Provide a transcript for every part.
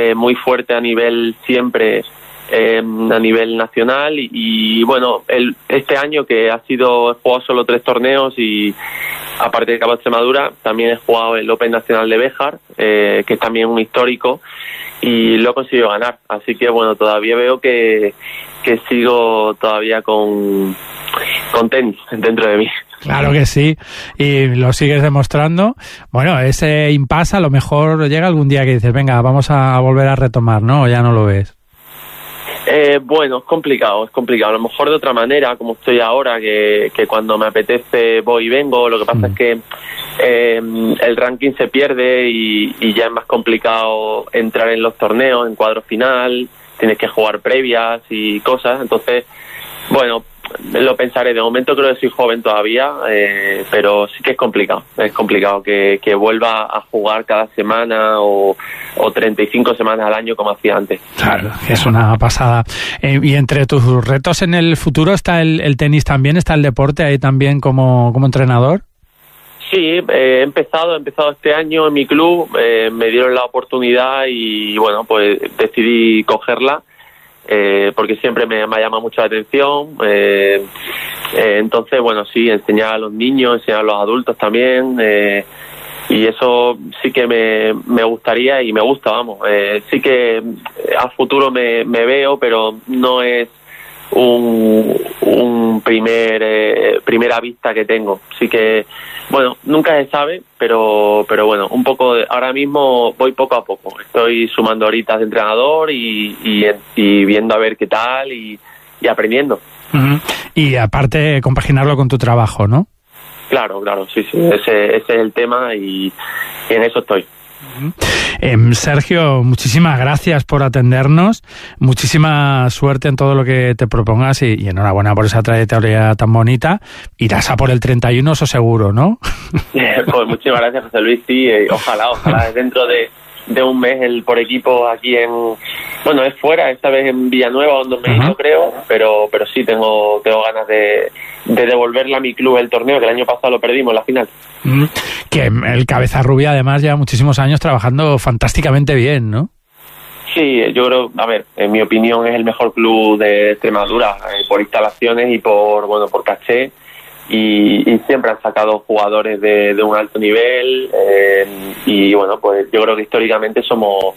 muy fuerte a nivel siempre, a nivel nacional y bueno, este año que he jugado solo 3 torneos y aparte de Cabo Extremadura también he jugado el Open Nacional de Béjar, que es también un histórico, y lo he conseguido ganar, así que bueno, todavía veo que sigo todavía con tenis dentro de mí. Claro que sí, y lo sigues demostrando. Bueno, ese impasse a lo mejor llega algún día que dices, venga, vamos a volver a retomar, ¿no? ¿O ya no lo ves? Bueno, es complicado. A lo mejor de otra manera, como estoy ahora, que cuando me apetece voy y vengo. Lo que pasa es que el ranking se pierde y ya es más complicado entrar en los torneos, en cuadro final, tienes que jugar previas y cosas. Entonces, bueno, lo pensaré. De momento creo que soy joven todavía, pero sí que es complicado. Es complicado que vuelva a jugar cada semana o 35 semanas al año como hacía antes. Claro, es una pasada. Y entre tus retos en el futuro está el tenis también, está el deporte ahí también como entrenador. Sí, he empezado este año en mi club, me dieron la oportunidad y bueno, pues decidí cogerla. Porque siempre me llama mucho la atención, entonces bueno, sí, enseñar a los niños, enseñar a los adultos también, y eso sí que me gustaría y me gusta, vamos, sí que a futuro me veo, pero no es un primera vista que tengo. Sí que, bueno, nunca se sabe, pero bueno, un poco ahora mismo voy poco a poco. Estoy sumando horitas de entrenador y viendo a ver qué tal y aprendiendo. Uh-huh. Y aparte compaginarlo con tu trabajo, ¿no? Claro, sí, ese es el tema y en eso estoy. Sergio, muchísimas gracias por atendernos, muchísima suerte en todo lo que te propongas y enhorabuena por esa trayectoria tan bonita. Irás a por el 31, eso seguro, ¿no? Pues muchísimas gracias, José Luis, sí, ojalá dentro de un mes el por equipo aquí bueno, es fuera, esta vez en Villanueva, donde me hizo, creo, pero sí tengo ganas de devolverle a mi club el torneo, que el año pasado lo perdimos, la final. Que el Cabeza Rubia además lleva muchísimos años trabajando fantásticamente bien, ¿no? Sí, yo creo, a ver, en mi opinión es el mejor club de Extremadura, por instalaciones y por caché, y siempre han sacado jugadores de un alto nivel, y bueno, pues yo creo que históricamente somos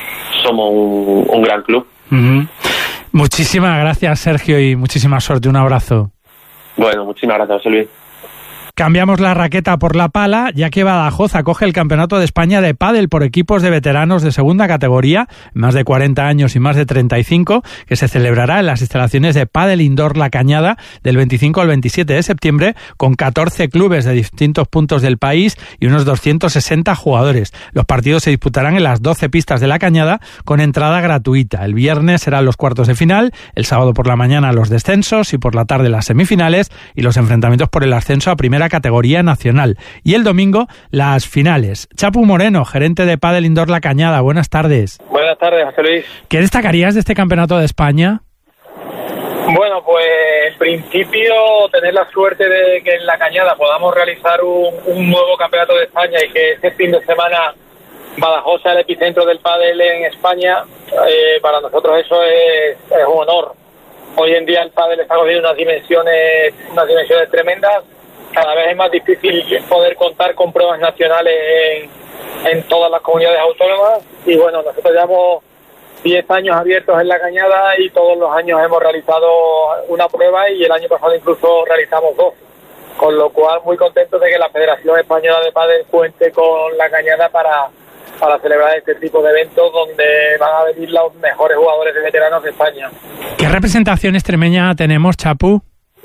un gran club. Uh-huh. Muchísimas gracias, Sergio, y muchísima suerte. Un abrazo. Bueno, muchísimas gracias, José Luis. Cambiamos la raqueta por la pala, ya que Badajoz acoge el Campeonato de España de pádel por equipos de veteranos de segunda categoría, más de 40 años y más de 35, que se celebrará en las instalaciones de Pádel Indoor La Cañada del 25 al 27 de septiembre, con 14 clubes de distintos puntos del país y unos 260 jugadores. Los partidos se disputarán en las 12 pistas de La Cañada, con entrada gratuita. El viernes serán los cuartos de final, el sábado por la mañana los descensos y por la tarde las semifinales y los enfrentamientos por el ascenso a primera categoría nacional. Y el domingo, las finales. Chapu Moreno, gerente de Pádel Indoor La Cañada. Buenas tardes. Buenas tardes, José Luis. ¿Qué destacarías de este Campeonato de España? Bueno, pues en principio tener la suerte de que en La Cañada podamos realizar un nuevo Campeonato de España y que este fin de semana Badajoz sea el epicentro del pádel en España, para nosotros eso es un honor. Hoy en día el pádel está cogiendo unas dimensiones tremendas. Cada vez es más difícil poder contar con pruebas nacionales en todas las comunidades autónomas y bueno, nosotros llevamos 10 años abiertos en La Cañada y todos los años hemos realizado una prueba y el año pasado incluso realizamos 2, con lo cual muy contentos de que la Federación Española de Pádel cuente con La Cañada para celebrar este tipo de eventos donde van a venir los mejores jugadores de veteranos de España. ¿Qué representación extremeña tenemos, Chapu?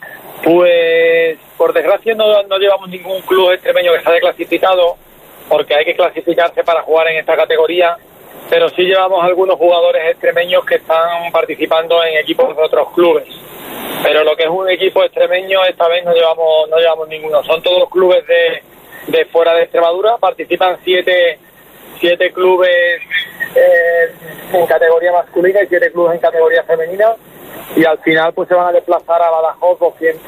Pues por desgracia no llevamos ningún club extremeño que esté clasificado, porque hay que clasificarse para jugar en esta categoría, pero sí llevamos algunos jugadores extremeños que están participando en equipos de otros clubes. Pero lo que es un equipo extremeño esta vez no llevamos ninguno. Son todos clubes de fuera de Extremadura. Participan 7 clubes en categoría masculina y 7 clubes en categoría femenina. Y al final pues se van a desplazar a Badajoz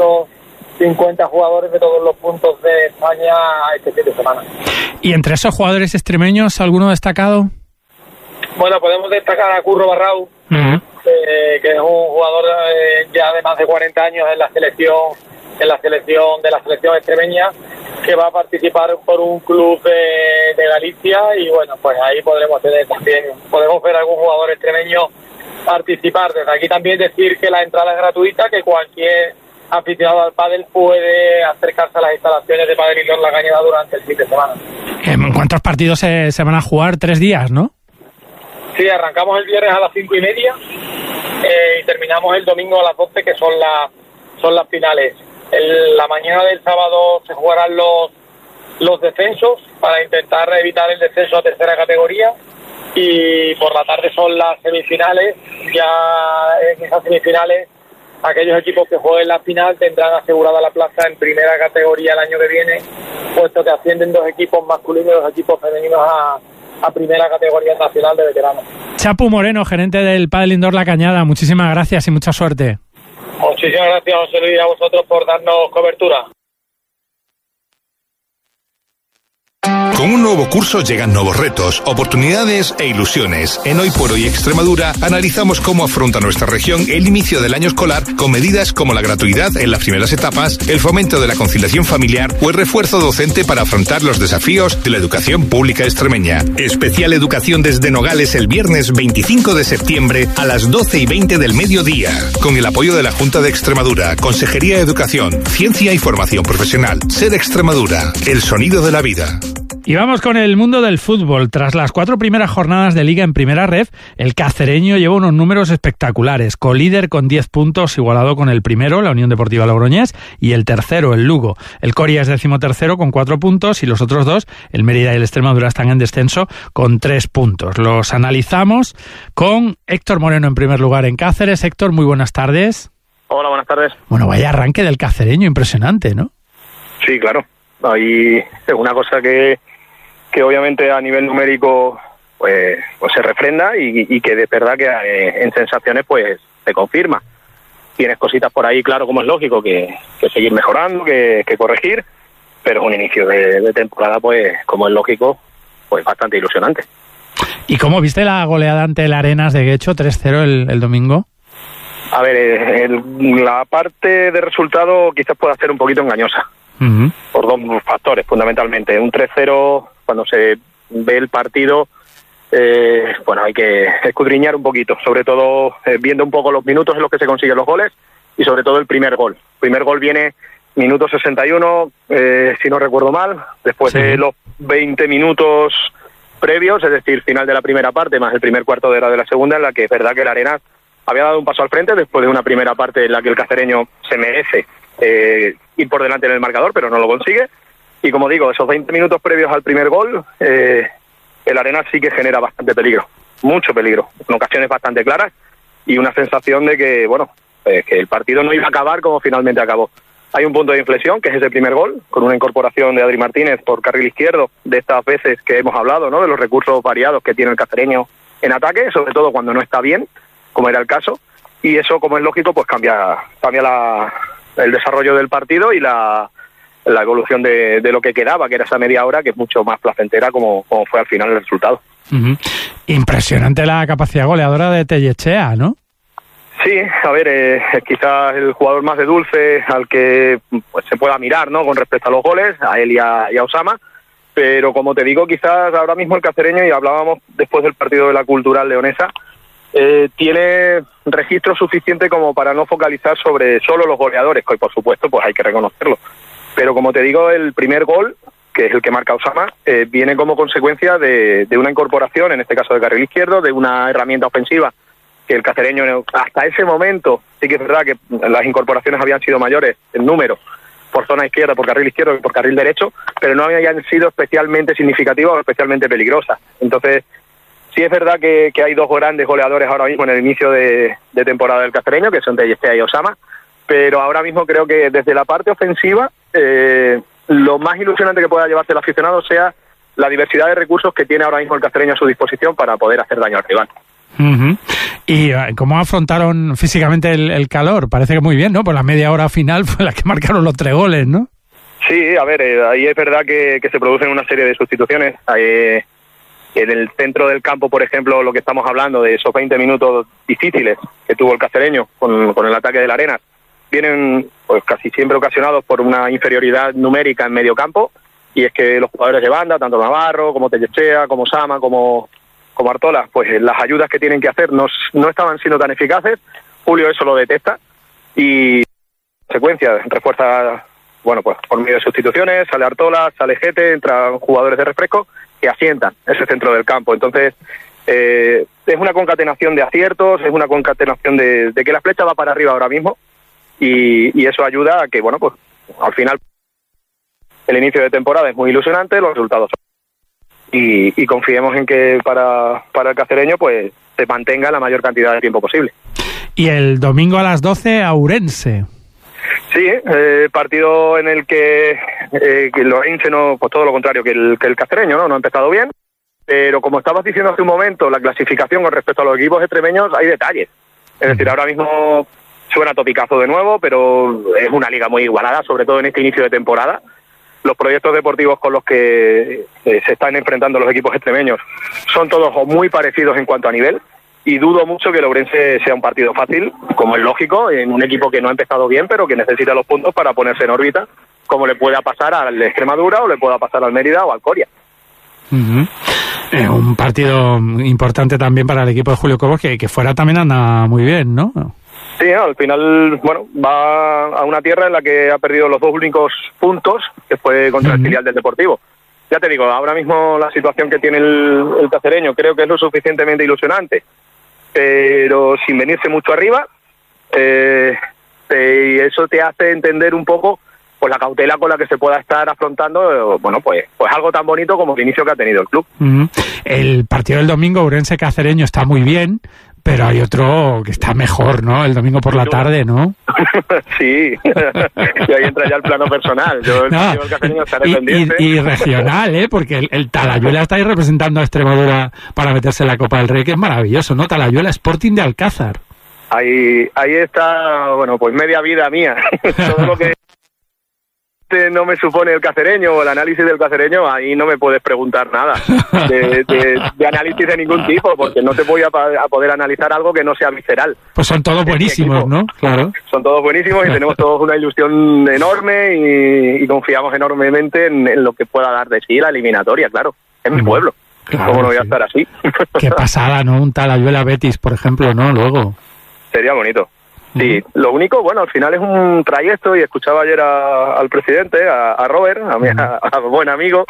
250 jugadores de todos los puntos de España este fin de semana. ¿Y entre esos jugadores extremeños alguno destacado? Bueno, podemos destacar a Curro Barrau, que es un jugador ya de más de 40 años en la selección extremeña, que va a participar por un club de Galicia, y bueno, pues ahí podremos ver algún jugador extremeño participar. Desde aquí también decir que la entrada es gratuita, que cualquier aficionado al pádel puede acercarse a las instalaciones de Padel Indoor La Cañada durante el fin de semana. ¿En cuántos partidos se van a jugar? 3 días, ¿no? Sí, arrancamos el viernes a las 5:30 y terminamos el domingo a las 12, que son las finales. La mañana del sábado se jugarán los descensos para intentar evitar el descenso a tercera categoría, y por la tarde son las semifinales. Ya en esas semifinales aquellos equipos que jueguen la final tendrán asegurada la plaza en primera categoría el año que viene, puesto que ascienden 2 equipos masculinos y 2 equipos femeninos a primera categoría nacional de veteranos. Chapu Moreno, gerente del Padel Indoor La Cañada, muchísimas gracias y mucha suerte. Muchísimas gracias, José Luis, a vosotros por darnos cobertura. Con un nuevo curso llegan nuevos retos, oportunidades e ilusiones. En Hoy por Hoy Extremadura analizamos cómo afronta nuestra región el inicio del año escolar con medidas como la gratuidad en las primeras etapas, el fomento de la conciliación familiar o el refuerzo docente para afrontar los desafíos de la educación pública extremeña. Especial Educación desde Nogales el viernes 25 de septiembre a las 12:20 del mediodía. Con el apoyo de la Junta de Extremadura, Consejería de Educación, Ciencia y Formación Profesional. Ser Extremadura, el sonido de la vida. Y vamos con el mundo del fútbol. Tras las 4 primeras jornadas de Liga en Primera Ref, el cacereño lleva unos números espectaculares. Colíder con 10 puntos, igualado con el primero, la Unión Deportiva Logroñés, y el tercero, el Lugo. El Coria es 13º con 4 puntos, y los otros 2, el Mérida y el Extremadura, están en descenso con 3 puntos. Los analizamos con Héctor Moreno en primer lugar en Cáceres. Héctor, muy buenas tardes. Hola, buenas tardes. Bueno, vaya arranque del cacereño, impresionante, ¿no? Sí, claro. Ahí es una cosa que obviamente a nivel numérico pues se refrenda y que de verdad que en sensaciones pues se confirma. Tienes cositas por ahí, claro, como es lógico, que seguir mejorando, que corregir, pero es un inicio de temporada, pues como es lógico, pues bastante ilusionante. ¿Y cómo viste la goleada ante el Arenas de Guecho, 3-0 el domingo? A ver, la parte de resultado quizás pueda ser un poquito engañosa, por 2 factores, fundamentalmente. Un 3-0, cuando se ve el partido, bueno, hay que escudriñar un poquito, sobre todo viendo un poco los minutos en los que se consiguen los goles, y sobre todo el primer gol. El primer gol viene minuto 61, si no recuerdo mal, después de los 20 minutos previos, es decir, final de la primera parte, más el primer cuarto de hora de la segunda, en la que es verdad que el Arenas había dado un paso al frente después de una primera parte en la que el cacereño se merece ir por delante en el marcador, pero no lo consigue. Y como digo, esos 20 minutos previos al primer gol, el Arenas sí que genera bastante peligro, mucho peligro, en ocasiones bastante claras, y una sensación de que, bueno, que el partido no iba a acabar como finalmente acabó. Hay un punto de inflexión, que es ese primer gol, con una incorporación de Adri Martínez por carril izquierdo, de estas veces que hemos hablado, ¿no?, de los recursos variados que tiene el cacereño en ataque, sobre todo cuando no está bien, como era el caso, y eso, como es lógico, pues cambia el desarrollo del partido y la evolución de lo que quedaba, que era esa media hora, que es mucho más placentera como fue al final el resultado. Impresionante la capacidad goleadora de Tellechea, ¿no? Sí, a ver, es quizás el jugador más de dulce al que pues se pueda mirar, ¿no?, con respecto a los goles, a él y a Osama, pero como te digo, quizás ahora mismo el cacereño, y hablábamos después del partido de la Cultural Leonesa, tiene registro suficiente como para no focalizar sobre solo los goleadores, que por supuesto pues hay que reconocerlo, pero como te digo, el primer gol, que es el que marca Osama, viene como consecuencia de una incorporación, en este caso de carril izquierdo, de una herramienta ofensiva que el cacereño hasta ese momento, sí que es verdad que las incorporaciones habían sido mayores en número por zona izquierda, por carril izquierdo y por carril derecho, pero no habían sido especialmente significativas o especialmente peligrosas. Entonces, sí es verdad que hay 2 grandes goleadores ahora mismo en el inicio de temporada del cacereño, que son Tellechea y Osama, pero ahora mismo creo que desde la parte ofensiva, lo más ilusionante que pueda llevarse el aficionado sea la diversidad de recursos que tiene ahora mismo el cacereño a su disposición para poder hacer daño al rival. ¿Y cómo afrontaron físicamente el calor? Parece que muy bien, ¿no? Pues la media hora final fue la que marcaron los 3 goles, ¿no? Sí, a ver, ahí es verdad que se producen una serie de sustituciones. En el centro del campo, por ejemplo, lo que estamos hablando de esos 20 minutos difíciles que tuvo el Cacereño con el ataque del Arenas, vienen pues casi siempre ocasionados por una inferioridad numérica en medio campo, y es que los jugadores de banda, tanto Navarro como Tellechea, como Sama, como Artola, pues las ayudas que tienen que hacer no estaban siendo tan eficaces. Julio eso lo detecta y en secuencia refuerza, bueno, pues por medio de sustituciones, sale Artola, sale Gete, entran jugadores de refresco que asientan ese centro del campo. Entonces es una concatenación de aciertos, es una concatenación de que la flecha va para arriba ahora mismo, y eso ayuda a que, bueno, pues al final el inicio de temporada es muy ilusionante, los resultados son, y confiemos en que para el Cacereño pues se mantenga la mayor cantidad de tiempo posible. Y el domingo a las 12 a Ourense. Sí, partido en el que el Ourense no, pues todo lo contrario que el Cacereño, no ha empezado bien, pero como estabas diciendo hace un momento, la clasificación con respecto a los equipos extremeños hay detalles. Es decir, ahora mismo suena topicazo de nuevo, pero es una liga muy igualada, sobre todo en este inicio de temporada. Los proyectos deportivos con los que se están enfrentando los equipos extremeños son todos muy parecidos en cuanto a nivel, y dudo mucho que el Ourense sea un partido fácil, como es lógico, en un equipo que no ha empezado bien, pero que necesita los puntos para ponerse en órbita, como le pueda pasar al Extremadura o le pueda pasar al Mérida o al Coria. Un partido importante también para el equipo de Julio Cobos, que fuera también anda muy bien, ¿no? Sí, ¿no? Al final, bueno, va a una tierra en la que ha perdido los 2 únicos puntos, que fue contra el filial del Deportivo. Ya te digo, ahora mismo la situación que tiene el Cacereño creo que es lo suficientemente ilusionante, pero sin venirse mucho arriba, y eso te hace entender un poco pues la cautela con la que se pueda estar afrontando, bueno, pues algo tan bonito como el inicio que ha tenido el club. El partido del domingo, Ourense Cacereño, está muy bien, pero hay otro que está mejor, ¿no? El domingo por la tarde, ¿no? Sí, y ahí entra ya el plano personal. Yo el Cacereño estaré pendiente. Y regional, ¿eh? Porque el Talayuela está ahí representando a Extremadura para meterse en la Copa del Rey, que es maravilloso, ¿no? Talayuela Sporting de Alcázar. Ahí está, bueno, pues media vida mía. Todo lo que no me supone el cacereño o el análisis del cacereño, ahí no me puedes preguntar nada de análisis de ningún tipo, porque no te voy a poder analizar algo que no sea visceral. Pues son todos buenísimos, ¿no? Claro. Son todos buenísimos y tenemos todos una ilusión enorme y confiamos enormemente en lo que pueda dar de sí la eliminatoria, claro. Es mi pueblo. Claro, ¿cómo no voy a estar así? Qué pasada, ¿no? Un Talayuela Betis, por ejemplo, ¿no? Luego. Sería bonito. Sí, lo único, bueno, al final es un trayecto, y escuchaba ayer al presidente, a Robert, a buen amigo,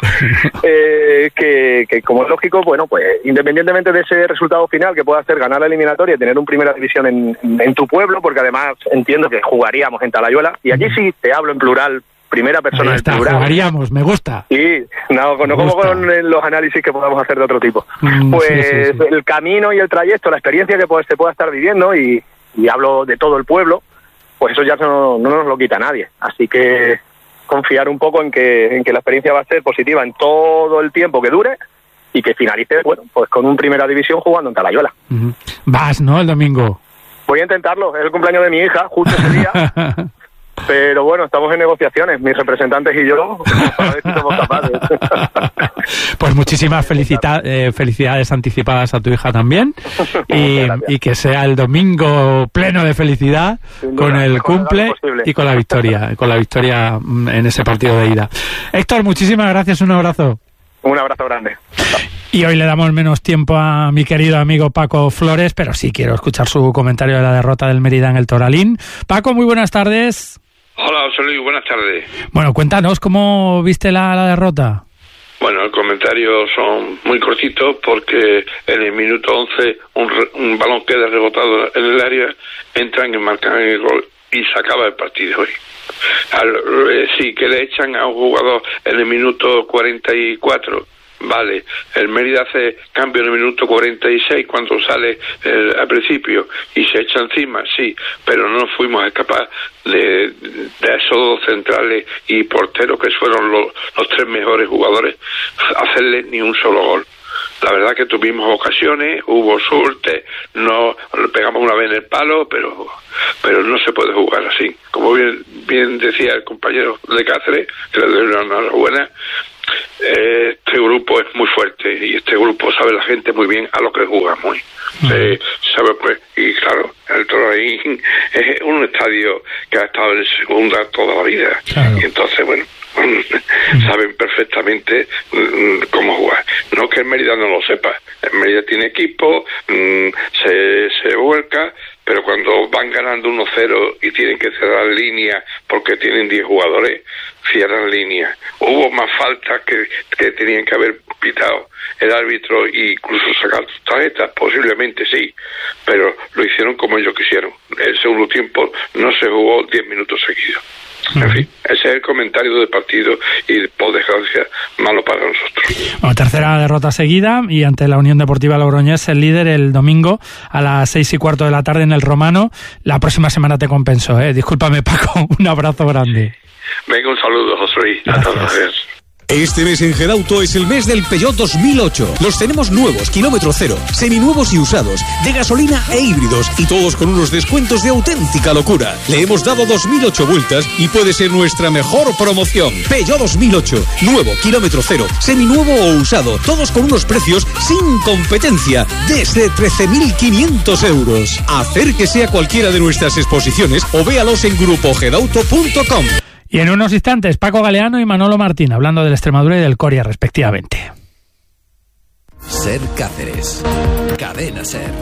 que como es lógico, bueno, pues independientemente de ese resultado final que pueda hacer ganar la eliminatoria y tener un primera división en tu pueblo, porque además entiendo que jugaríamos en Talayuela, y aquí sí te hablo en plural, primera persona en plural. Jugaríamos, me gusta. Sí, no como con los análisis que podamos hacer de otro tipo. Pues sí. El camino y el trayecto, la experiencia que se pueda estar viviendo, y hablo de todo el pueblo, pues eso ya no nos lo quita nadie. Así que confiar un poco en que la experiencia va a ser positiva en todo el tiempo que dure, y que finalice, bueno, pues con un primera división jugando en Talayuela. Vas, ¿no? El domingo. Voy a intentarlo, es el cumpleaños de mi hija, justo ese día. Pero bueno, estamos en negociaciones, mis representantes y yo, para ver si somos capaces. Pues muchísimas felicidades anticipadas a tu hija también, y que sea el domingo pleno de felicidad, con el cumple y con la victoria en ese partido de ida. Héctor, muchísimas gracias, un abrazo. Un abrazo grande. Y hoy le damos menos tiempo a mi querido amigo Paco Flores, pero sí quiero escuchar su comentario de la derrota del Mérida en el Toralín. Paco, muy buenas tardes. Hola, José Luis, buenas tardes. Bueno, cuéntanos, ¿cómo viste la derrota? Bueno, el comentario son muy cortitos, porque en el minuto 11 un balón queda rebotado en el área, entran y marcan el gol y se acaba el partido hoy. Sí, que le echan a un jugador en el minuto 44, vale, el Mérida hace cambio en el minuto 46 cuando sale al principio y se echa encima, sí, pero no fuimos capaces de esos 2 centrales y porteros, que fueron los 3 mejores jugadores, hacerle ni un solo gol. La verdad que tuvimos ocasiones, hubo suerte, no pegamos una vez en el palo, pero no se puede jugar así. Como bien decía el compañero de Cáceres, que le doy una enhorabuena, este grupo es muy fuerte y este grupo sabe la gente muy bien a lo que jugamos. Sabe, pues, y claro, el Toralín es un estadio que ha estado en segunda toda la vida. Claro. Y entonces, bueno, saben perfectamente cómo jugar. No que el Mérida no lo sepa. El Mérida tiene equipo, se vuelca, pero cuando van ganando 1-0 y tienen que cerrar línea porque tienen 10 jugadores, cierran línea. Hubo más faltas que tenían que haber pitado el árbitro e incluso sacar tarjetas, posiblemente sí, pero lo hicieron como ellos quisieron. El segundo tiempo no se jugó 10 minutos seguidos. En fin, ese es el comentario del partido y, por desgracia, malo para nosotros. Bueno, tercera derrota seguida y ante la Unión Deportiva Logroñés, el líder, el domingo a las 6:15 de la tarde en el Romano. La próxima semana te compenso, Discúlpame, Paco, un abrazo grande. Venga, un saludo, José Luis. Hasta luego. Este mes en Gedauto es el mes del Peugeot 2008. Los tenemos nuevos, kilómetro cero, seminuevos y usados, de gasolina e híbridos, y todos con unos descuentos de auténtica locura. Le hemos dado 2008 vueltas y puede ser nuestra mejor promoción. Peugeot 2008, nuevo, kilómetro cero, seminuevo o usado, todos con unos precios sin competencia, desde 13.500 euros. Acérquese a cualquiera de nuestras exposiciones o véalos en grupogedauto.com. Y en unos instantes, Paco Galeano y Manolo Martín, hablando del Extremadura y del Coria, respectivamente. Ser Cáceres. Cadena Ser.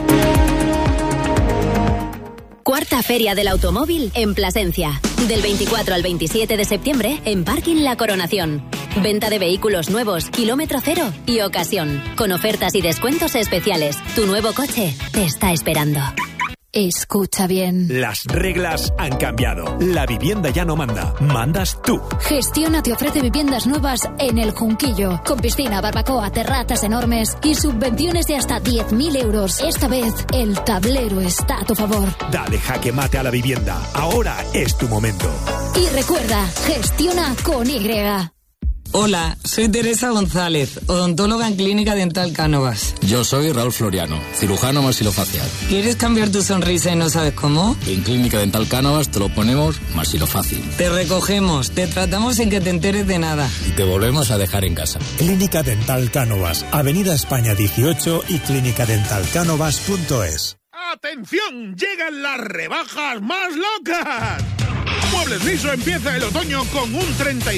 Cuarta Feria del Automóvil en Plasencia. Del 24 al 27 de septiembre en Parking La Coronación. Venta de vehículos nuevos, kilómetro cero y ocasión. Con ofertas y descuentos especiales. Tu nuevo coche te está esperando. Escucha bien. Las reglas han cambiado. La vivienda ya no manda. Mandas tú. Gestiona te ofrece viviendas nuevas en El Junquillo. Con piscina, barbacoa, terrazas enormes y subvenciones de hasta 10.000 euros. Esta vez, el tablero está a tu favor. Dale jaque mate a la vivienda. Ahora es tu momento. Y recuerda, gestiona con Y. Hola, soy Teresa González, odontóloga en Clínica Dental Cánovas. Yo soy Raúl Floriano, cirujano maxilofacial. ¿Quieres cambiar tu sonrisa y no sabes cómo? En Clínica Dental Cánovas te lo ponemos maxilofácil. Te recogemos, te tratamos sin que te enteres de nada. Y te volvemos a dejar en casa. Clínica Dental Cánovas, Avenida España 18 y clínicadentalcanovas.es. ¡Atención! ¡Llegan las rebajas más locas! Muebles Niso empieza el otoño con un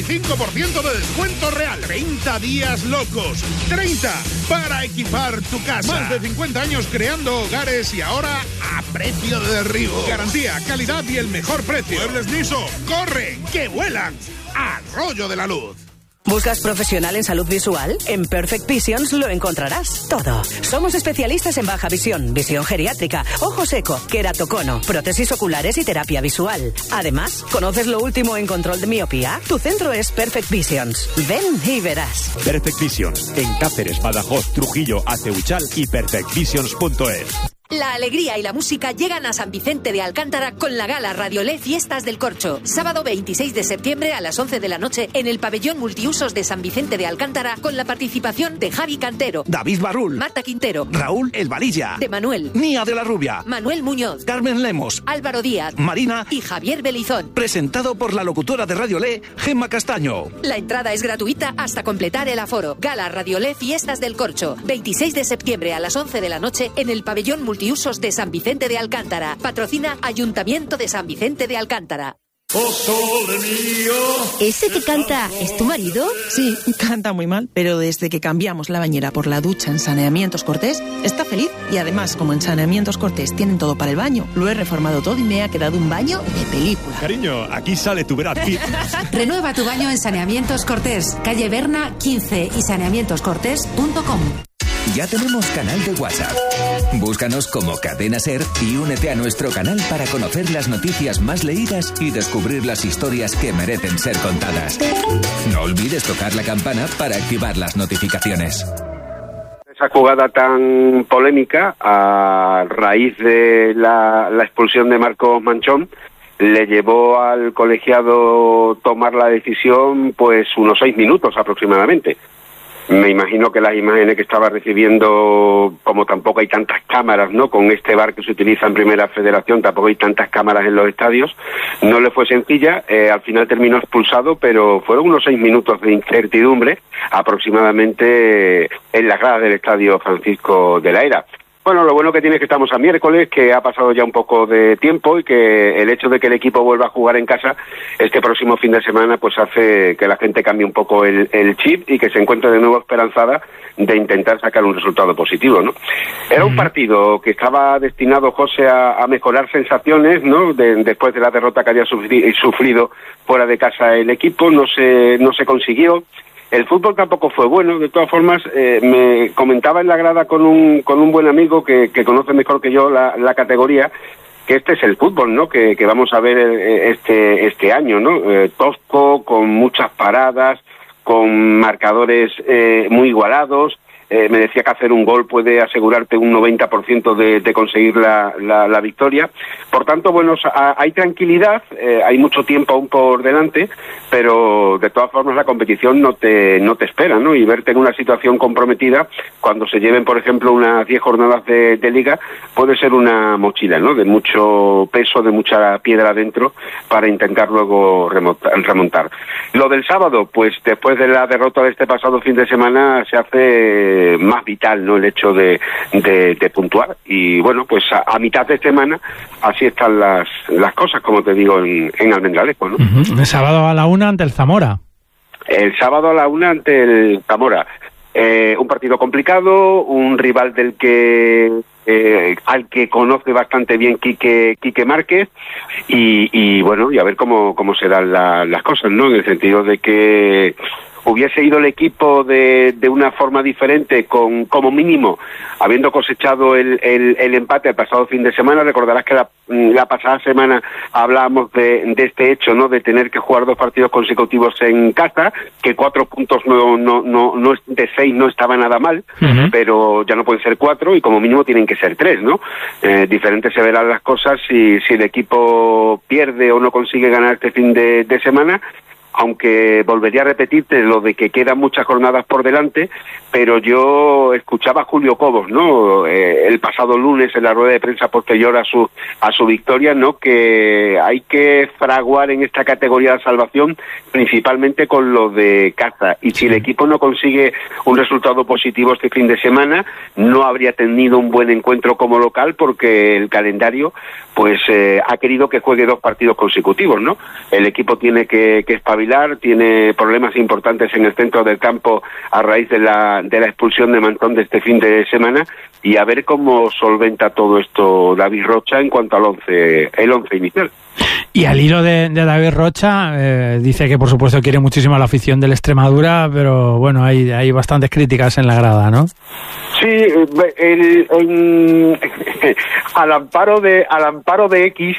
35% de descuento real. 30 días locos. 30 para equipar tu casa. Más de 50 años creando hogares y ahora a precio de derribo. Garantía, calidad y el mejor precio. Muebles Niso, corre, que vuelan. Arroyo de la Luz. ¿Buscas profesional en salud visual? En Perfect Visions lo encontrarás todo. Somos especialistas en baja visión, visión geriátrica, ojo seco, queratocono, prótesis oculares y terapia visual. Además, ¿conoces lo último en control de miopía? Tu centro es Perfect Visions. Ven y verás. Perfect Visions, en Cáceres, Badajoz, Trujillo, Aceuchal y perfectvisions.es. La alegría y la música llegan a San Vicente de Alcántara con la gala Radiolé Fiestas del Corcho. Sábado 26 de septiembre a las 11 de la noche en el pabellón multiusos de San Vicente de Alcántara con la participación de Javi Cantero, David Barrul, Marta Quintero, Raúl El Valilla, de Manuel, Nia de la Rubia, Manuel Muñoz, Carmen Lemos, Álvaro Díaz, Marina y Javier Belizón. Presentado por la locutora de Radiolé, Gemma Castaño. La entrada es gratuita hasta completar el aforo. Gala Radiolé Fiestas del Corcho. 26 de septiembre a las 11 de la noche en el pabellón multiusos de San Vicente de Alcántara. Patrocina Ayuntamiento de San Vicente de Alcántara. ¿Ese que canta es tu marido? Sí, canta muy mal, pero desde que cambiamos la bañera por la ducha en Saneamientos Cortés, está feliz. Y además, como en Saneamientos Cortés tienen todo para el baño, lo he reformado todo y me ha quedado un baño de película. Cariño, aquí sale tu Brad Pitt. Renueva tu baño en Saneamientos Cortés, calle Berna 15 y saneamientoscortés.com. Ya tenemos canal de WhatsApp. Búscanos como Cadena Ser y únete a nuestro canal para conocer las noticias más leídas y descubrir las historias que merecen ser contadas. No olvides tocar la campana para activar las notificaciones. Esa jugada tan polémica, a raíz de la expulsión de Marcos Manchón, le llevó al colegiado tomar la decisión pues unos 6 minutos aproximadamente. Me imagino que las imágenes que estaba recibiendo, como tampoco hay tantas cámaras, ¿no? Con este VAR que se utiliza en Primera Federación, tampoco hay tantas cámaras en los estadios, no le fue sencilla, al final terminó expulsado, pero fueron unos 6 minutos de incertidumbre aproximadamente en las gradas del Estadio Francisco de la Era. Bueno, lo bueno que tiene es que estamos a miércoles, que ha pasado ya un poco de tiempo y que el hecho de que el equipo vuelva a jugar en casa este próximo fin de semana pues hace que la gente cambie un poco el chip y que se encuentre de nuevo esperanzada de intentar sacar un resultado positivo, ¿no? Era un partido que estaba destinado, José, a mejorar sensaciones, ¿no? Después de la derrota que había sufrido fuera de casa el equipo, no se consiguió. El fútbol tampoco fue bueno, de todas formas, me comentaba en la grada con un buen amigo que conoce mejor que yo la categoría, que este es el fútbol, ¿no? Que vamos a ver este año, ¿no? Tosco, con muchas paradas, con marcadores muy igualados. Me decía que hacer un gol puede asegurarte un 90% de conseguir la victoria. Por tanto, bueno, hay tranquilidad, hay mucho tiempo aún por delante, pero de todas formas la competición no te espera, ¿no? Y verte en una situación comprometida cuando se lleven, por ejemplo, unas 10 jornadas de liga, puede ser una mochila, ¿no? De mucho peso, de mucha piedra dentro para intentar luego remontar. Lo del sábado, pues después de la derrota de este pasado fin de semana se hace más vital, ¿no? El hecho de puntuar. Y bueno, pues a mitad de semana así están las cosas, como te digo, en Almendralejo, ¿no? El sábado a la 1 ante el Zamora. El sábado a la 1 ante el Zamora. Un partido complicado, un rival del que al que conoce bastante bien Quique Márquez y bueno, y a ver cómo se dan las cosas, ¿no? En el sentido de que hubiese ido el equipo de una forma diferente, como mínimo, habiendo cosechado el empate el pasado fin de semana. Recordarás que la pasada semana hablábamos de este hecho, ¿no? De tener que jugar 2 partidos consecutivos en casa, que 4 puntos no de 6 no estaba nada mal, pero ya no pueden ser 4 y como mínimo tienen que ser 3, ¿no? Diferentes se verán las cosas si el equipo pierde o no consigue ganar este fin de semana. Aunque volvería a repetirte lo de que quedan muchas jornadas por delante, pero yo escuchaba a Julio Cobos, ¿no? El pasado lunes en la rueda de prensa posterior a su victoria, ¿no? Que hay que fraguar en esta categoría de salvación principalmente con lo de casa. Y si el equipo no consigue un resultado positivo este fin de semana, no habría tenido un buen encuentro como local porque el calendario pues ha querido que juegue 2 partidos consecutivos, ¿no? El equipo tiene que espabilar, tiene problemas importantes en el centro del campo a raíz de la expulsión de Mantón de este fin de semana y a ver cómo solventa todo esto David Rocha en cuanto al el 11 inicial. Y al hilo de David Rocha, dice que por supuesto quiere muchísimo a la afición del Extremadura, pero bueno, hay bastantes críticas en la grada, ¿no? Sí, al amparo de X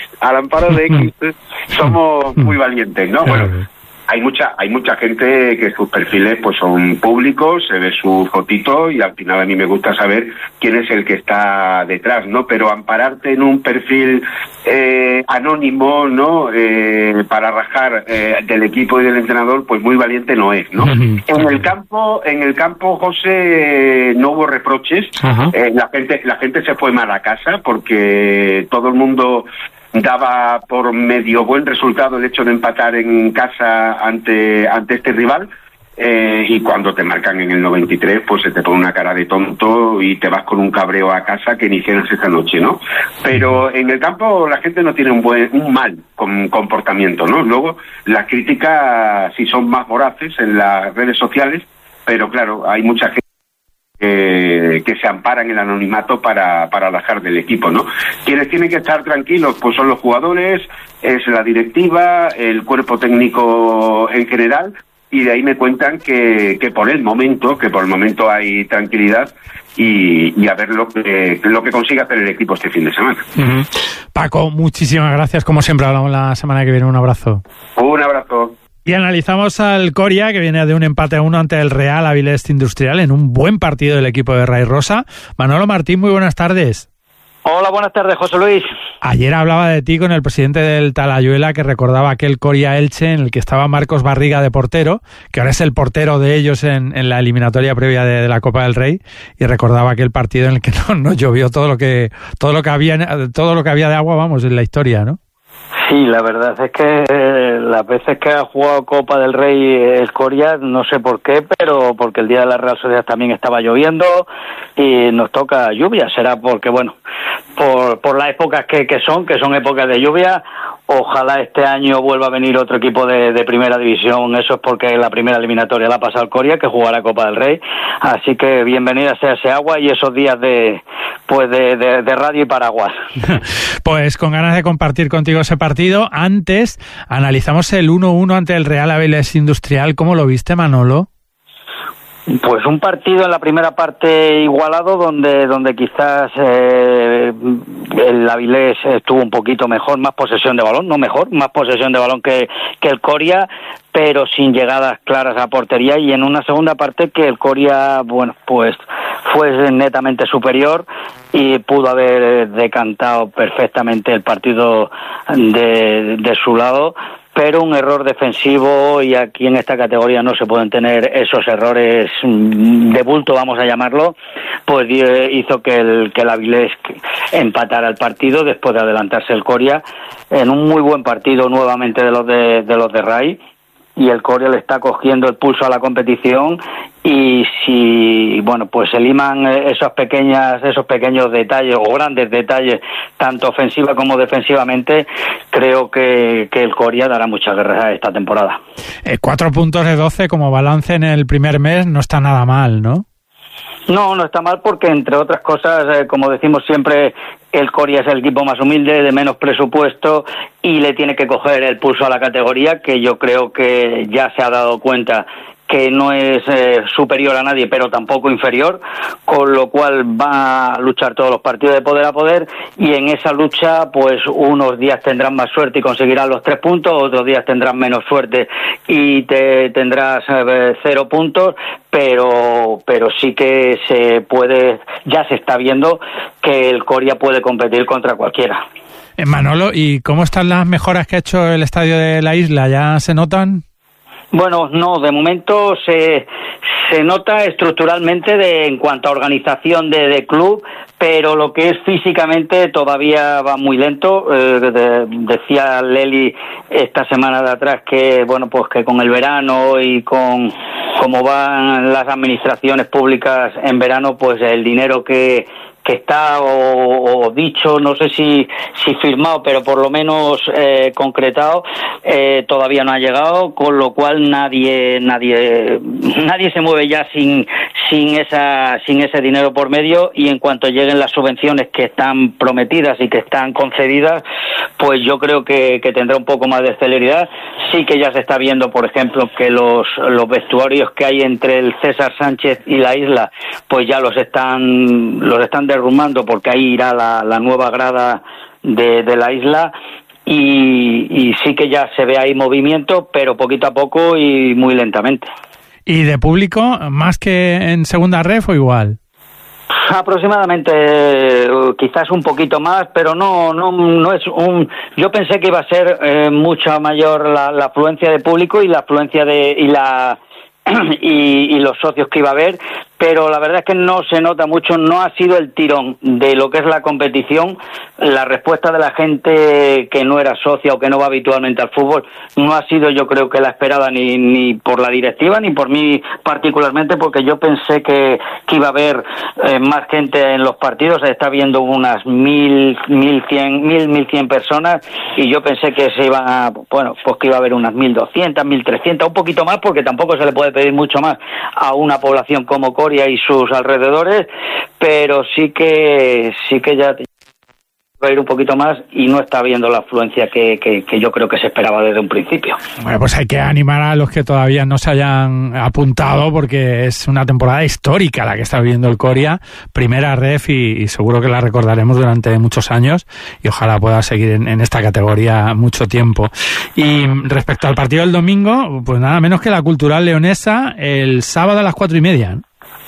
somos muy valientes, ¿no? Bueno, hay mucha gente que sus perfiles pues son públicos, se ve su fotito y al final a mí me gusta saber quién es el que está detrás, ¿no? Pero ampararte en un perfil anónimo, ¿no? Para rajar del equipo y del entrenador, pues muy valiente no es, ¿no? En el campo, José, no hubo reproches. La gente se fue mal a casa porque todo el mundo daba por medio buen resultado el hecho de empatar en casa ante este rival, y cuando te marcan en el 93 pues se te pone una cara de tonto y te vas con un cabreo a casa que inicias esa noche, ¿no? Pero en el campo la gente no tiene un mal comportamiento, ¿no? Luego las críticas sí son más voraces en las redes sociales, pero claro, hay mucha gente que se amparan en el anonimato para alajar del equipo, ¿no? Quienes tienen que estar tranquilos pues son los jugadores, es la directiva, el cuerpo técnico en general, y de ahí me cuentan que por el momento hay tranquilidad y a ver lo que consigue hacer el equipo este fin de semana. Paco, muchísimas gracias, como siempre hablamos la semana que viene. Un abrazo. Un abrazo. Y analizamos al Coria, que viene de un empate a 1 ante el Real Avilés Industrial, en un buen partido del equipo de Ray Rosa. Manolo Martín, muy buenas tardes. Hola, buenas tardes, José Luis. Ayer hablaba de ti con el presidente del Talayuela, que recordaba aquel Coria-Elche en el que estaba Marcos Barriga de portero, que ahora es el portero de ellos en la eliminatoria previa de la Copa del Rey, y recordaba aquel partido en el que no llovió todo lo que había de agua, vamos, en la historia, ¿no? Sí, la verdad es que las veces que ha jugado Copa del Rey el Coria, no sé por qué, pero porque el día de la Real Sociedad también estaba lloviendo y nos toca lluvia. Será porque, bueno, por las épocas que son épocas de lluvia. Ojalá este año vuelva a venir otro equipo de primera división. Eso es porque la primera eliminatoria la ha pasado el Coria, que jugará Copa del Rey. Así que bienvenida sea ese agua y esos días de radio y paraguas. Pues con ganas de compartir contigo ese partido. Antes analizamos el 1-1 ante el Real Avilés Industrial. ¿Cómo lo viste, Manolo? Pues un partido en la primera parte igualado, donde quizás el Avilés estuvo un poquito mejor, más posesión de balón, más posesión de balón que el Coria, pero sin llegadas claras a portería, y en una segunda parte que el Coria, bueno, pues fue netamente superior y pudo haber decantado perfectamente el partido de su lado. Pero un error defensivo, y aquí en esta categoría no se pueden tener esos errores de bulto, vamos a llamarlo, pues hizo que el Avilés empatara el partido después de adelantarse el Coria en un muy buen partido nuevamente de los de Ray. Y el Coria le está cogiendo el pulso a la competición, y si, bueno, pues se liman esos pequeños detalles o grandes detalles, tanto ofensiva como defensivamente, creo que el Coria dará mucha guerra esta temporada. 4 puntos de 12 como balance en el primer mes no está nada mal, ¿no? No está mal, porque entre otras cosas, como decimos siempre, el Coria es el equipo más humilde, de menos presupuesto, y le tiene que coger el pulso a la categoría, que yo creo que ya se ha dado cuenta que no es superior a nadie, pero tampoco inferior, con lo cual va a luchar todos los partidos de poder a poder, y en esa lucha pues unos días tendrán más suerte y conseguirán los 3 puntos, otros días tendrán menos suerte y tendrás 0 puntos, pero sí que ya se está viendo que el Coria puede competir contra cualquiera. Manolo, ¿y cómo están las mejoras que ha hecho el estadio de la Isla? ¿Ya se notan? Bueno, no, de momento se nota estructuralmente en cuanto a organización de club, pero lo que es físicamente todavía va muy lento. Decía Leli esta semana de atrás que, bueno, pues que con el verano y con cómo van las administraciones públicas en verano, pues el dinero que está o dicho, no sé si firmado, pero por lo menos concretado, todavía no ha llegado, con lo cual nadie se mueve ya sin ese dinero por medio, y en cuanto lleguen las subvenciones que están prometidas y que están concedidas, pues yo creo que tendrá un poco más de celeridad. Sí que ya se está viendo, por ejemplo, que los vestuarios que hay entre el César Sánchez y la Isla, pues ya los están derrumbando, porque ahí irá la nueva grada de la Isla, y sí que ya se ve ahí movimiento, pero poquito a poco y muy lentamente. ¿Y de público más que en segunda ref o igual? Aproximadamente, quizás un poquito más, pero no es yo pensé que iba a ser mucha mayor la afluencia de público y la afluencia y los socios que iba a haber, pero la verdad es que no se nota mucho, no ha sido el tirón de lo que es la competición. La respuesta de la gente que no era socia o que no va habitualmente al fútbol no ha sido, yo creo, que la esperada ni por la directiva ni por mí particularmente, porque yo pensé que iba a haber más gente en los partidos. Se está viendo unas 1.100 personas, y yo pensé que se iban a, bueno, pues que iba a haber unas 1.200, 1.300, un poquito más, porque tampoco se le puede pedir mucho más a una población como Coria y sus alrededores, pero sí que ya va a ir un poquito más, y no está viendo la afluencia que yo creo que se esperaba desde un principio. Bueno, pues hay que animar a los que todavía no se hayan apuntado, porque es una temporada histórica la que está viviendo el Coria, primera ref, y seguro que la recordaremos durante muchos años, y ojalá pueda seguir en esta categoría mucho tiempo. Y respecto al partido del domingo, pues nada menos que la Cultural Leonesa el sábado a las 4:30.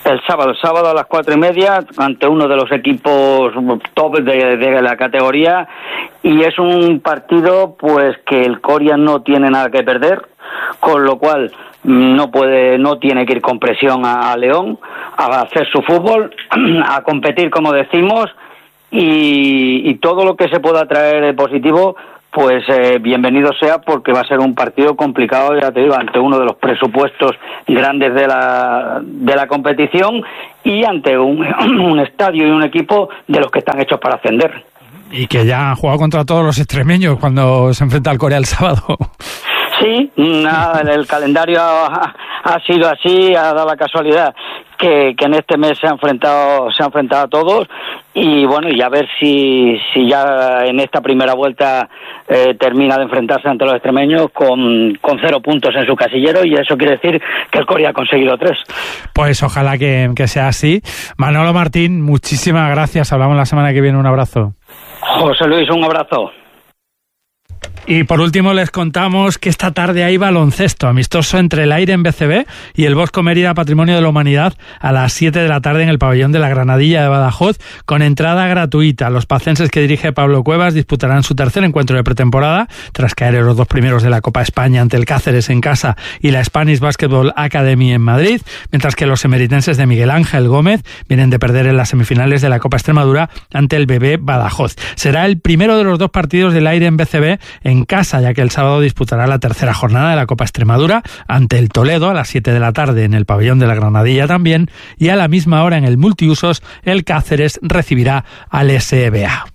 El sábado a las 4:30 ante uno de los equipos top de la categoría, y es un partido pues que el Coria no tiene nada que perder, con lo cual no tiene que ir con presión a León, a hacer su fútbol, a competir como decimos, y todo lo que se pueda traer de positivo, pues bienvenido sea, porque va a ser un partido complicado, ya te digo, ante uno de los presupuestos grandes de la competición y ante un estadio y un equipo de los que están hechos para ascender. Y que ya han jugado contra todos los extremeños cuando se enfrenta al Corea el sábado. Sí, el calendario ha sido así, ha dado la casualidad que en este mes se ha enfrentado a todos, y bueno, y a ver si ya en esta primera vuelta termina de enfrentarse ante los extremeños con 0 puntos en su casillero, y eso quiere decir que el Coria ha conseguido 3. Pues ojalá que sea así. Manolo Martín, muchísimas gracias, hablamos la semana que viene, un abrazo. José Luis, un abrazo. Y por último les contamos que esta tarde hay baloncesto amistoso entre el Aire en BCB y el Bosco Mérida Patrimonio de la Humanidad a las 7 de la tarde en el pabellón de la Granadilla de Badajoz, con entrada gratuita. Los pacenses que dirige Pablo Cuevas disputarán su tercer encuentro de pretemporada tras caer en los 2 primeros de la Copa España ante el Cáceres en casa y la Spanish Basketball Academy en Madrid, mientras que los emeritenses de Miguel Ángel Gómez vienen de perder en las semifinales de la Copa Extremadura ante el BB Badajoz. Será el primero de los 2 partidos del Aire en BCB en casa, ya que el sábado disputará la tercera jornada de la Copa Extremadura ante el Toledo a las 7 de la tarde en el pabellón de la Granadilla también, y a la misma hora en el multiusos el Cáceres recibirá al SBA.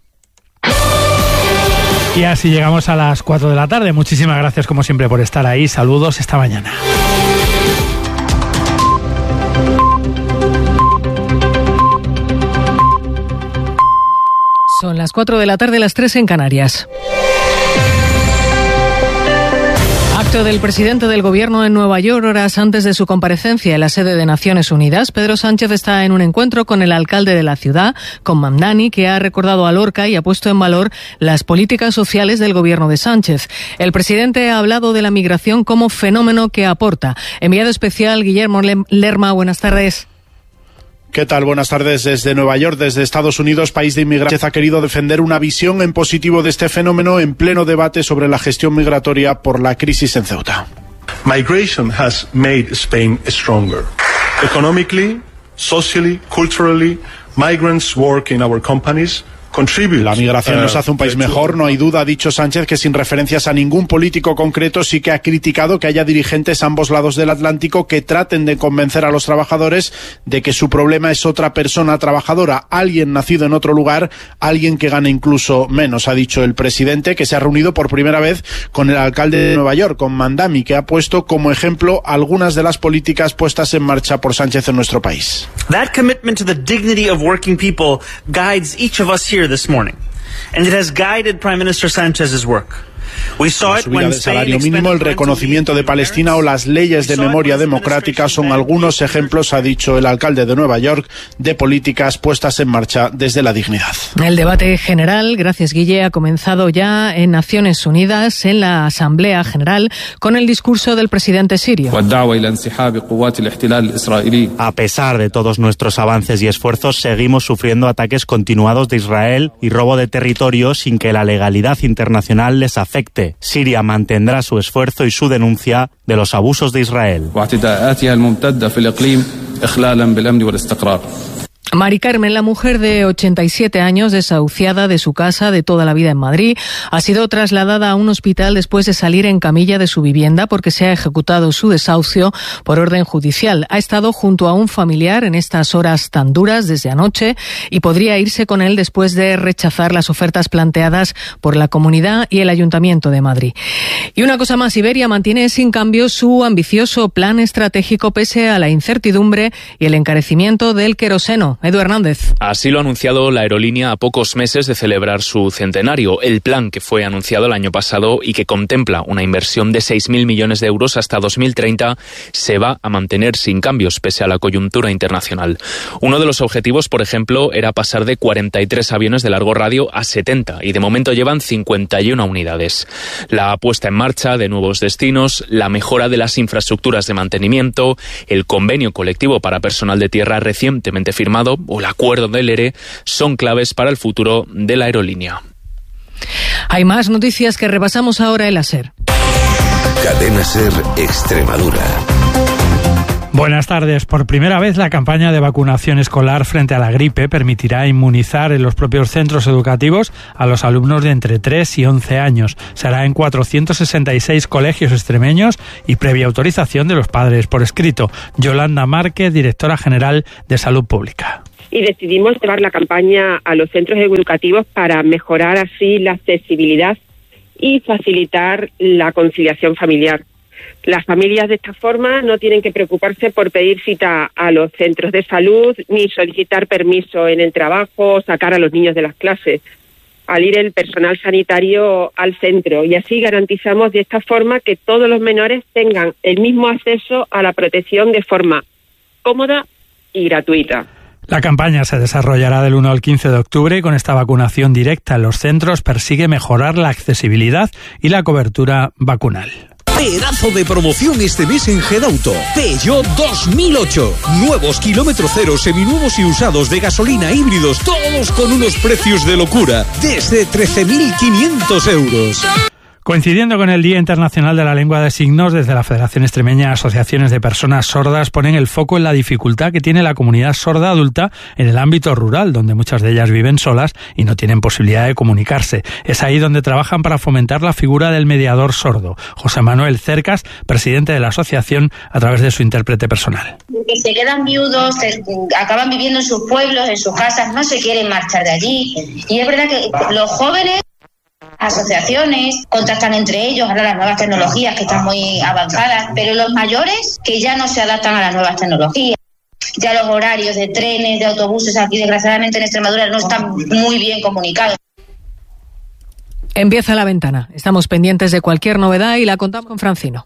Y así llegamos a las 4 de la tarde. Muchísimas gracias como siempre por estar ahí. Saludos, esta mañana. Son las 4 de la tarde, las 3 en Canarias. Acto del presidente del Gobierno en Nueva York horas antes de su comparecencia en la sede de Naciones Unidas. Pedro Sánchez está en un encuentro con el alcalde de la ciudad, con Mamdani, que ha recordado a Lorca y ha puesto en valor las políticas sociales del Gobierno de Sánchez. El presidente ha hablado de la migración como fenómeno que aporta. Enviado especial Guillermo Lerma, buenas tardes. ¿Qué tal? Buenas tardes desde Nueva York, desde Estados Unidos, país de inmigrantes. Ha querido defender una visión en positivo de este fenómeno en pleno debate sobre la gestión migratoria por la crisis en Ceuta. Migration has made Spain stronger. Economically, socially, culturally, migrants work in our companies. La migración nos hace un país mejor, no hay duda, ha dicho Sánchez, que sin referencias a ningún político concreto sí que ha criticado que haya dirigentes a ambos lados del Atlántico que traten de convencer a los trabajadores de que su problema es otra persona trabajadora, alguien nacido en otro lugar, alguien que gane incluso menos, ha dicho el presidente, que se ha reunido por primera vez con el alcalde de Nueva York, con Mamdani, que ha puesto como ejemplo algunas de las políticas puestas en marcha por Sánchez en nuestro país. That commitment to the dignity of working people guides each of us here this morning, and it has guided Prime Minister Sanchez's work. La subida del salario mínimo, el reconocimiento de Palestina o las leyes de memoria democrática son algunos ejemplos, ha dicho el alcalde de Nueva York, de políticas puestas en marcha desde la dignidad. El debate general, gracias Guille, ha comenzado ya en Naciones Unidas, en la Asamblea General, con el discurso del presidente sirio. A pesar de todos nuestros avances y esfuerzos, seguimos sufriendo ataques continuados de Israel y robo de territorio sin que la legalidad internacional les afecte. Siria mantendrá su esfuerzo y su denuncia de los abusos de Israel. Mari Carmen, la mujer de 87 años, desahuciada de su casa de toda la vida en Madrid, ha sido trasladada a un hospital después de salir en camilla de su vivienda porque se ha ejecutado su desahucio por orden judicial. Ha estado junto a un familiar en estas horas tan duras desde anoche y podría irse con él después de rechazar las ofertas planteadas por la Comunidad y el Ayuntamiento de Madrid. Y una cosa más, Iberia mantiene sin cambio su ambicioso plan estratégico pese a la incertidumbre y el encarecimiento del queroseno. Edu Hernández. Así lo ha anunciado la aerolínea a pocos meses de celebrar su centenario. El plan que fue anunciado el año pasado y que contempla una inversión de 6.000 millones de euros hasta 2030 se va a mantener sin cambios pese a la coyuntura internacional. Uno de los objetivos, por ejemplo, era pasar de 43 aviones de largo radio a 70 y de momento llevan 51 unidades. La puesta en marcha de nuevos destinos, la mejora de las infraestructuras de mantenimiento, el convenio colectivo para personal de tierra recientemente firmado o el acuerdo del ERE son claves para el futuro de la aerolínea. Hay más noticias que repasamos ahora en la SER. Cadena SER Extremadura. Buenas tardes. Por primera vez la campaña de vacunación escolar frente a la gripe permitirá inmunizar en los propios centros educativos a los alumnos de entre 3 y 11 años. Se hará en 466 colegios extremeños y previa autorización de los padres por escrito. Yolanda Márquez, directora general de Salud Pública. Y decidimos llevar la campaña a los centros educativos para mejorar así la accesibilidad y facilitar la conciliación familiar. Las familias de esta forma no tienen que preocuparse por pedir cita a los centros de salud ni solicitar permiso en el trabajo o sacar a los niños de las clases al ir el personal sanitario al centro, y así garantizamos de esta forma que todos los menores tengan el mismo acceso a la protección de forma cómoda y gratuita. La campaña se desarrollará del 1 al 15 de octubre y con esta vacunación directa en los centros persigue mejorar la accesibilidad y la cobertura vacunal. Pedazo de promoción este mes en Gedauto. Peugeot 2008. Nuevos kilómetro cero, seminuevos y usados de gasolina, híbridos, todos con unos precios de locura. Desde 13.500 euros. Coincidiendo con el Día Internacional de la Lengua de Signos, desde la Federación Extremeña Asociaciones de Personas Sordas ponen el foco en la dificultad que tiene la comunidad sorda adulta en el ámbito rural, donde muchas de ellas viven solas y no tienen posibilidad de comunicarse. Es ahí donde trabajan para fomentar la figura del mediador sordo. José Manuel Cercas, presidente de la asociación, a través de su intérprete personal. Que se quedan viudos, acaban viviendo en sus pueblos, en sus casas, no se quieren marchar de allí. Y es verdad que los jóvenes, asociaciones, contactan entre ellos, ahora las nuevas tecnologías que están muy avanzadas, pero los mayores que ya no se adaptan a las nuevas tecnologías. Ya los horarios de trenes, de autobuses aquí desgraciadamente en Extremadura no están muy bien comunicados. Empieza La Ventana. Estamos pendientes de cualquier novedad y la contamos con Francino.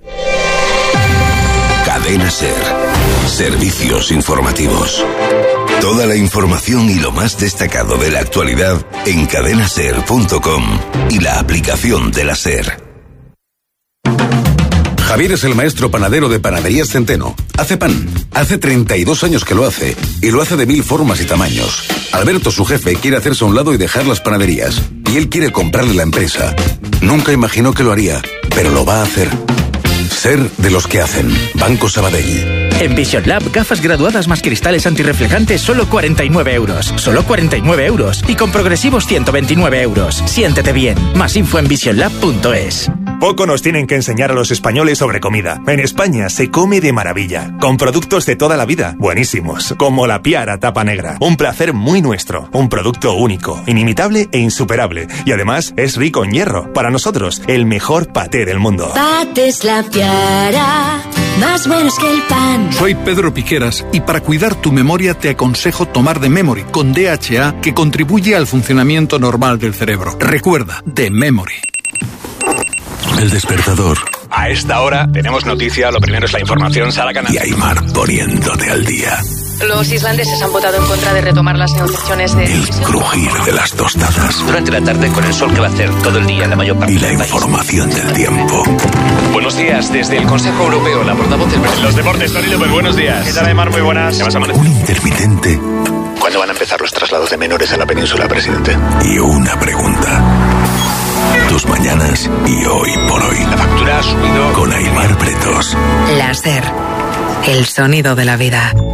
Cadena SER. Servicios informativos. Toda la información y lo más destacado de la actualidad en cadenaser.com y la aplicación de la SER. Javier es el maestro panadero de Panaderías Centeno. Hace pan. Hace 32 años que lo hace. Y lo hace de 1000 formas y tamaños. Alberto, su jefe, quiere hacerse a un lado y dejar las panaderías. Y él quiere comprarle la empresa. Nunca imaginó que lo haría, pero lo va a hacer. Ser de los que hacen. Banco Sabadell. En Vision Lab, gafas graduadas más cristales antirreflejantes, solo 49 euros. Solo 49 euros. Y con progresivos 129 euros. Siéntete bien. Más info en visionlab.es. Poco nos tienen que enseñar a los españoles sobre comida. En España se come de maravilla, con productos de toda la vida, buenísimos, como la Piara tapa negra. Un placer muy nuestro, un producto único, inimitable e insuperable. Y además es rico en hierro. Para nosotros, el mejor paté del mundo. Patés La Piara, más buenos que el pan. Soy Pedro Piqueras y para cuidar tu memoria te aconsejo tomar The Memory con DHA, que contribuye al funcionamiento normal del cerebro. Recuerda, The Memory. El despertador. A esta hora tenemos noticia, lo primero es la información, Sara Canal. Y Aymar poniéndote al día. Los islandeses han votado en contra de retomar las negociaciones de... El crujir de las tostadas. Durante la tarde con el sol que va a hacer todo el día en la mayor parte y la información del tiempo. Buenos días, desde el Consejo Europeo, la portavoz del presidente. Los deportes, Tony López, buenos días. ¿Qué tal, Aymar? Muy buenas. ¿Qué vas a amanecer? Un intermitente. ¿Cuándo van a empezar los traslados de menores a la península, presidente? Y una pregunta. Tus mañanas y hoy por hoy. La factura ha subido. Con Aymar Pretos. La SER. El sonido de la vida.